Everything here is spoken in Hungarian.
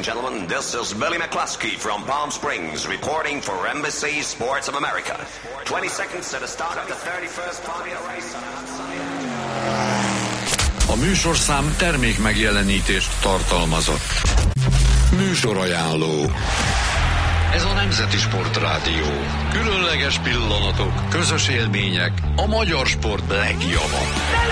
gentlemen, this is Billy McCluskey from Palm Springs reporting for NBC Sports of America. 20 seconds to the start of the 31st Formula race on a hot sunny day. A műsorszám termék megjelenítést tartalmazott. Műsorajánló. Ez a Nemzeti Sportrádió. Különleges pillanatok, közös élmények, a magyar sport legjava.